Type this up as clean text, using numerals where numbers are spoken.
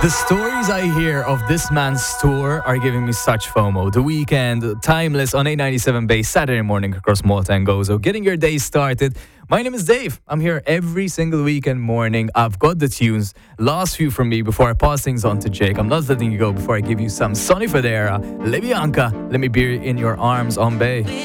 The stories I hear of this man's tour are giving me such FOMO. The Weekend, Timeless on 897 Bay, Saturday morning across Malta and Gozo. Getting your day started. My name is Dave. I'm here every single weekend morning. I've got the tunes. Last few from me before I pass things on to Jake. I'm not letting you go before I give you some Sonny Fodera, Le Bianca, Let Me Be in Your Arms on Bay.